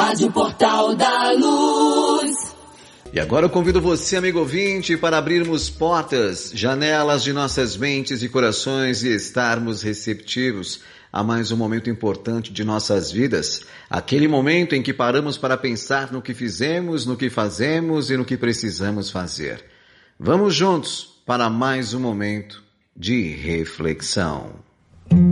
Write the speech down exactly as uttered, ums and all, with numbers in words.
Rádio Portal da Luz. E agora eu convido você, amigo ouvinte, para abrirmos portas, janelas de nossas mentes e corações e estarmos receptivos a mais um momento importante de nossas vidas. Aquele momento em que paramos para pensar no que fizemos, no que fazemos e no que precisamos fazer. Vamos juntos para mais um momento de reflexão.